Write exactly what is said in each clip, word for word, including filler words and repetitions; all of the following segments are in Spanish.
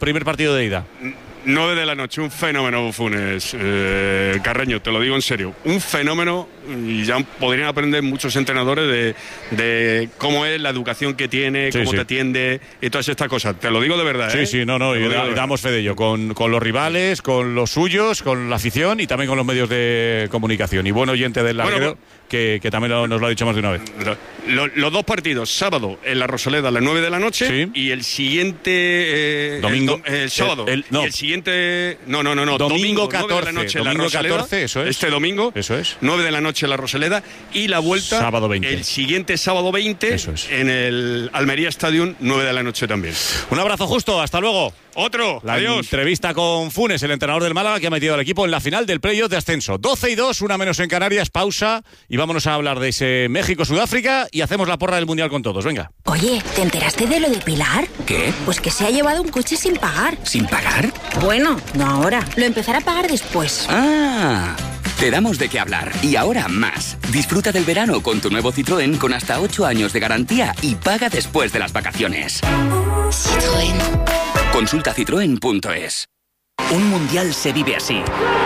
primer partido de ida. nueve de la noche, un fenómeno, Funes. Eh, Carreño, te lo digo en serio, un fenómeno, y ya podrían aprender muchos entrenadores de, de cómo es la educación que tiene, sí, cómo sí. te atiende y todas estas cosas. Te lo digo de verdad, Sí, ¿eh? sí, no, no, y da, damos fe de ello, con, con los rivales, con los suyos, con la afición y también con los medios de comunicación. Y buen oyente del larguero, bueno, que, que también lo, nos lo ha dicho más de una vez. Lo, los dos partidos, sábado en la Rosaleda a las nueve de la noche, sí. Y el siguiente... Eh, domingo. El, el sábado. El, el, no. Y el siguiente... No, no, no, no. Domingo, domingo catorce. nueve de la noche Domingo en la Rosaleda, catorce, eso es. Este domingo. Eso es. nueve de la noche en la Rosaleda. Y la vuelta... Sábado veinte. El siguiente sábado veinte. Eso es. En el Almería Stadium, nueve de la noche también. Un abrazo, Justo. Hasta luego. Otro. La Adiós. Entrevista con Funes, el entrenador del Málaga, que ha metido al equipo en la final del playoff de ascenso. doce y dos, una menos en Canarias, pausa y vámonos a hablar de ese México-Sudáfrica y hacemos la porra del Mundial con todos. Venga. Oye, ¿te enteraste de lo de Pilar? ¿Qué? Pues que se ha llevado un coche sin pagar. ¿Sin pagar? Bueno, no ahora. Lo empezará a pagar después. Ah... Te damos de qué hablar. Y ahora más. Disfruta del verano con tu nuevo Citroën con hasta ocho años de garantía y paga después de las vacaciones. Citroën. Consulta citroen punto es. Un mundial se vive así.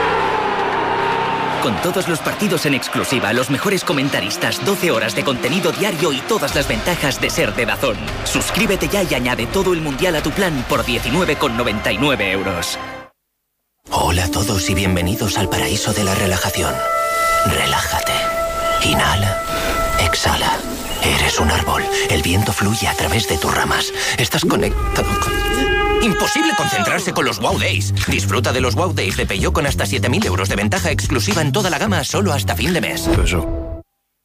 Con todos los partidos en exclusiva, los mejores comentaristas, doce horas de contenido diario y todas las ventajas de ser de DAZN. Suscríbete ya y añade todo el mundial a tu plan por diecinueve con noventa y nueve euros. Hola a todos y bienvenidos al paraíso de la relajación. Relájate. Inhala. Exhala. Eres un árbol. El viento fluye a través de tus ramas. Estás conectado con... Imposible concentrarse con los Wow Days. Disfruta de los Wow Days de Peugeot con hasta siete mil euros de ventaja exclusiva en toda la gama solo hasta fin de mes. Eso.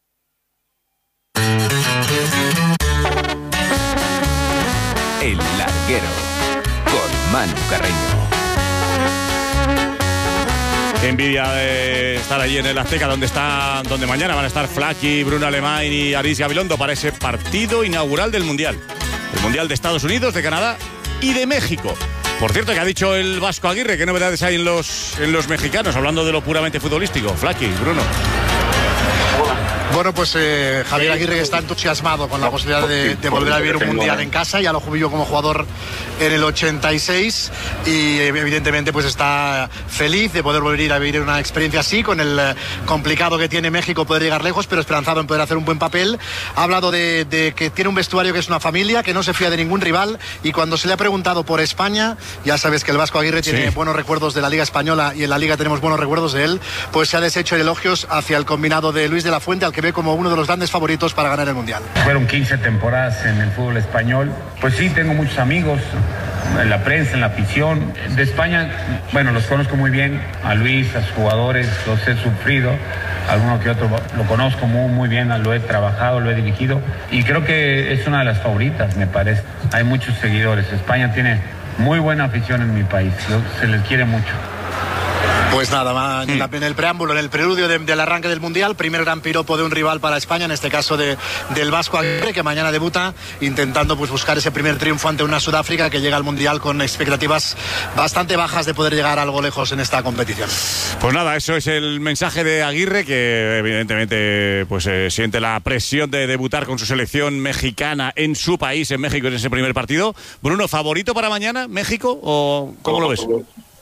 El Larguero con Manu Carreño. Qué envidia de estar allí en el Azteca, donde está, donde mañana van a estar Flaky, Bruno Alemán y Aris Gabilondo para ese partido inaugural del Mundial. El Mundial de Estados Unidos, de Canadá y de México. Por cierto, que ha dicho el Vasco Aguirre, ¿qué novedades hay en los, en los mexicanos? Hablando de lo puramente futbolístico. Flaky, Bruno. Bueno, pues eh, Javier Aguirre está entusiasmado con la posibilidad de, de volver a vivir un mundial en casa. Ya lo vivió como jugador en el ochenta y seis y evidentemente pues está feliz de poder volver a vivir una experiencia así, con el eh, complicado que tiene México poder llegar lejos, pero esperanzado en poder hacer un buen papel. Ha hablado de, de que tiene un vestuario que es una familia, que no se fía de ningún rival, y cuando se le ha preguntado por España, ya sabes que el Vasco Aguirre tiene sí. buenos recuerdos de la Liga Española y en la Liga tenemos buenos recuerdos de él, pues se ha deshecho de elogios hacia el combinado de Luis de la Fuente, al que ve como uno de los grandes favoritos para ganar el Mundial. Fueron quince temporadas en el fútbol español. Pues sí, tengo muchos amigos en la prensa, en la afición. De España, bueno, los conozco muy bien. A Luis, a sus jugadores, los he sufrido. Alguno que otro lo conozco muy, muy bien, lo he trabajado, lo he dirigido. Y creo que es una de las favoritas, me parece. Hay muchos seguidores. España tiene muy buena afición en mi país. Se les quiere mucho. Pues nada, más en, en el preámbulo, en el preludio de, del arranque del Mundial, primer gran piropo de un rival para España, en este caso de, del Vasco Aguirre, que mañana debuta intentando pues buscar ese primer triunfo ante una Sudáfrica que llega al Mundial con expectativas bastante bajas de poder llegar algo lejos en esta competición. Pues nada, eso es el mensaje de Aguirre, que evidentemente pues eh, siente la presión de debutar con su selección mexicana en su país, en México, en ese primer partido. Bruno, ¿favorito para mañana México o cómo lo ves?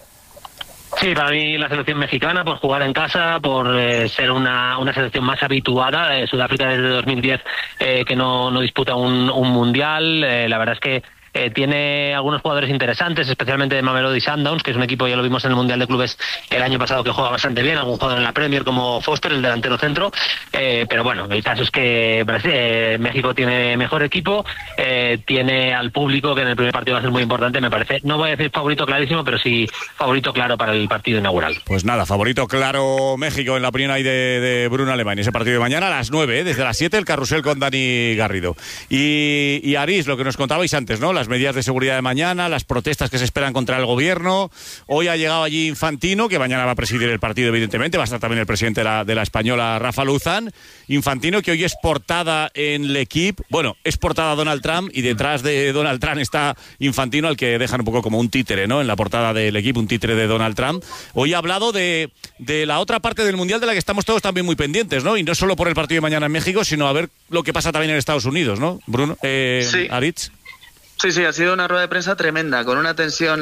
Sí, para mí la selección mexicana, por jugar en casa, por eh, ser una, una selección más habituada. Eh, Sudáfrica desde dos mil diez eh, que no, no disputa un, un mundial. Eh, la verdad es que Eh, tiene algunos jugadores interesantes, especialmente de Mamelodi Sundowns, que es un equipo, ya lo vimos en el Mundial de Clubes el año pasado, que juega bastante bien, algún jugador en la Premier como Foster, el delantero centro, eh, pero bueno, el caso es que Brasil, eh, México tiene mejor equipo, eh, tiene al público, que en el primer partido va a ser muy importante, me parece, no voy a decir favorito clarísimo, pero sí favorito claro para el partido inaugural. Pues nada, favorito claro México en la opinión ahí de, de Bruno Alemán, ese partido de mañana a las nueve, ¿eh? Desde las siete, el carrusel con Dani Garrido. Y, y Aris, lo que nos contabais antes, ¿no? Las medidas de seguridad de mañana, las protestas que se esperan contra el gobierno. Hoy ha llegado allí Infantino, que mañana va a presidir el partido, evidentemente. Va a estar también el presidente de la, de la española, Rafa Luzán. Infantino, que hoy es portada en L'Equipe. Bueno, es portada Donald Trump y detrás de Donald Trump está Infantino, al que dejan un poco como un títere, ¿no? En la portada de L'Equipe, un títere de Donald Trump. Hoy ha hablado de, de la otra parte del Mundial de la que estamos todos también muy pendientes, ¿no? Y no solo por el partido de mañana en México, sino a ver lo que pasa también en Estados Unidos, ¿no? Bruno, eh, sí. Aritz. Sí, sí, ha sido una rueda de prensa tremenda, con una tensión